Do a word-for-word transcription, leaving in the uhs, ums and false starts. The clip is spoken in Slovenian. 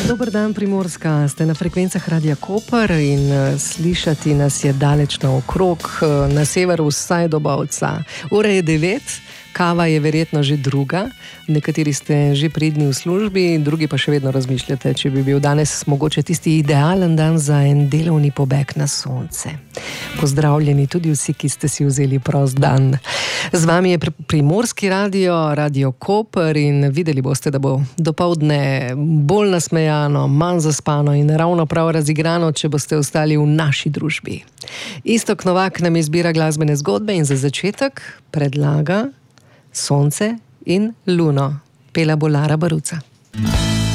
Dober dan, Primorska. Ste na frekvencah Radia Koper in slišati nas je daleč naokrog, na severu vsaj do Bovca. Ura je devet, kava je verjetno že druga, nekateri ste že pridni v službi, drugi pa še vedno razmišljate, če bi bil danes mogoče tisti idealen dan za en delovni pobeg na sonce. Pozdravljeni tudi vsi, ki ste si vzeli prost dan. Z vami je Primorski radio, Radio Koper in videli boste, da bo dopoldne bolj nasmejano, manj zaspano in ravno prav razigrano, če boste ostali v naši družbi. Iztok Novak nam izbira glasbene zgodbe in za začetek predlaga Sonce in Luno. Pela bo Lara Baruca.